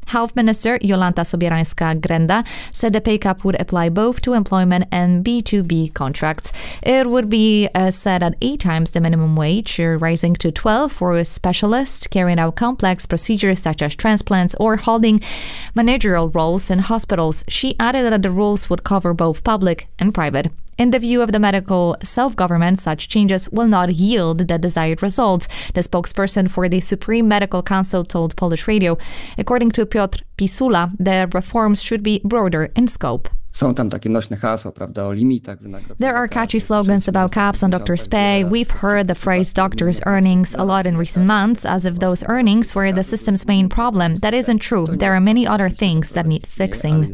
Health Minister Jolanta Sobierańska-Grenda said the pay cap would apply both to employment and B2B contracts. It would be set at 8 times the minimum wage, rising to 12 for specialists carrying out complex procedures such as transplants or holding managerial roles in hospitals. She added that the rules would cover both public and private. In the view of the medical self-government, such changes will not yield the desired results, the spokesperson for the Supreme Medical Council told Polish Radio. According to Piotr Pisula, the reforms should be broader in scope. There are catchy slogans about caps on doctors' pay. We've heard the phrase doctors' earnings a lot in recent months, as if those earnings were the system's main problem. That isn't true. There are many other things that need fixing.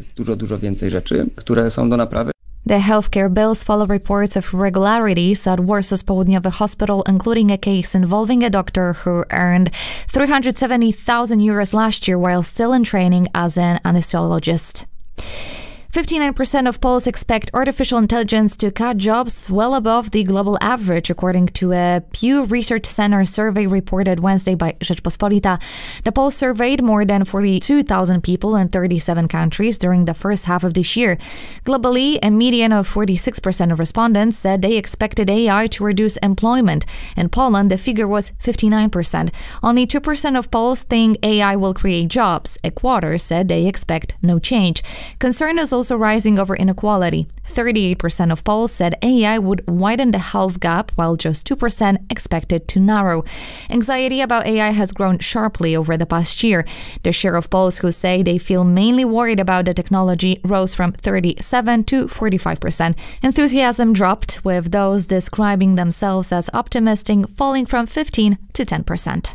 The healthcare bills follow reports of irregularities at Warsaw's Południowy Hospital, including a case involving a doctor who earned 370,000 euros last year while still in training as an anesthesiologist. 59% of Poles expect artificial intelligence to cut jobs well above the global average, according to a Pew Research Center survey reported Wednesday by Rzeczpospolita. The poll surveyed more than 42,000 people in 37 countries during the first half of this year. Globally, a median of 46% of respondents said they expected AI to reduce employment. In Poland, the figure was 59%. Only 2% of Poles think AI will create jobs. A quarter said they expect no change. Concern is also rising over inequality. 38% of Poles said AI would widen the health gap, while just 2% expected to narrow. Anxiety about AI has grown sharply over the past year. The share of Poles who say they feel mainly worried about the technology rose from 37% to 45%. Enthusiasm dropped, with those describing themselves as optimistic falling from 15% to 10%.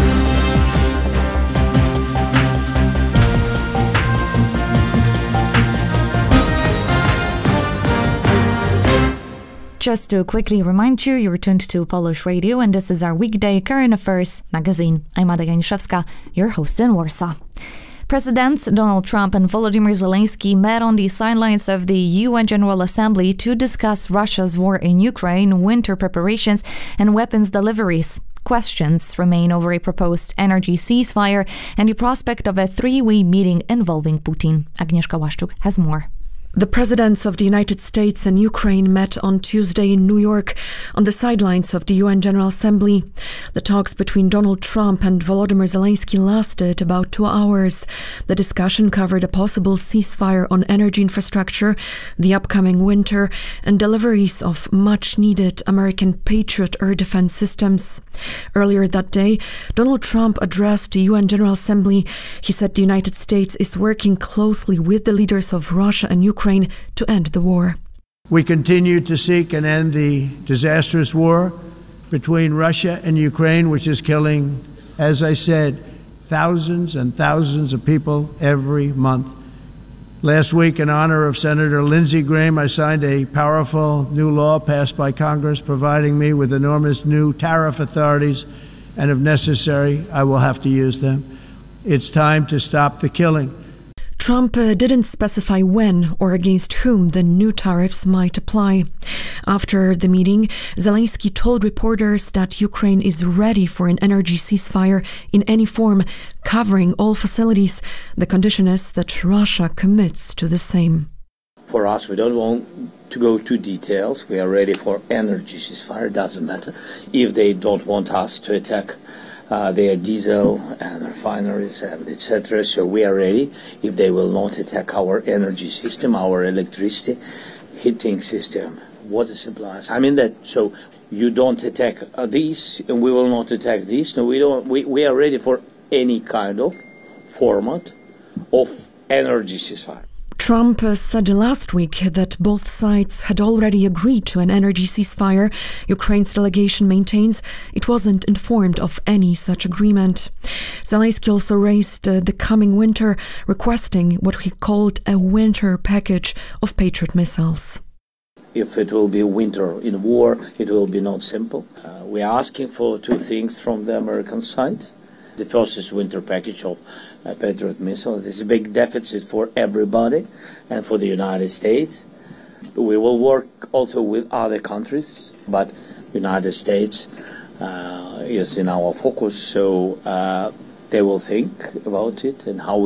Just to quickly remind you, you're tuned to Polish Radio, and this is our weekday current affairs magazine. I'm Ada Janiszewska, your host in Warsaw. Presidents Donald Trump and Volodymyr Zelensky met on the sidelines of the UN General Assembly to discuss Russia's war in Ukraine, winter preparations, and weapons deliveries. Questions remain over a proposed energy ceasefire and the prospect of a 3-way meeting involving Putin. Agnieszka Łaszczuk has more. The presidents of the United States and Ukraine met on Tuesday in New York on the sidelines of the UN General Assembly. The talks between Donald Trump and Volodymyr Zelensky lasted about 2 hours. The discussion covered a possible ceasefire on energy infrastructure, the upcoming winter, and deliveries of much-needed American Patriot air defense systems. Earlier that day, Donald Trump addressed the UN General Assembly. He said the United States is working closely with the leaders of Russia and Ukraine to end the war. We continue to seek and end the disastrous war between Russia and Ukraine, which is killing, as I said, thousands and thousands of people every month. Last week, in honor of Senator Lindsey Graham, I signed a powerful new law passed by Congress providing me with enormous new tariff authorities, and if necessary, I will have to use them. It's time to stop the killing. Trump didn't specify when or against whom the new tariffs might apply. After the meeting, Zelensky told reporters that Ukraine is ready for an energy ceasefire in any form, covering all facilities. The condition is that Russia commits to the same. For us, we don't want to go to details. We are ready for energy ceasefire. It doesn't matter if they don't want us to attack their diesel and refineries and etc. So we are ready if they will not attack our energy system, our electricity, heating system, water supplies. I mean that. So you don't attack these, and we will not attack these. No, we don't. We are ready for any kind of format of energy ceasefire. Trump said last week that both sides had already agreed to an energy ceasefire. Ukraine's delegation maintains it wasn't informed of any such agreement. Zelensky also raised the coming winter, requesting what he called a winter package of Patriot missiles. If it will be winter in war, it will be not simple. We are asking for 2 things from the American side. The first is winter package of Patriot missiles. This is a big deficit for everybody and for the United States. We will work also with other countries, but United States is in our focus, so they will think about it and how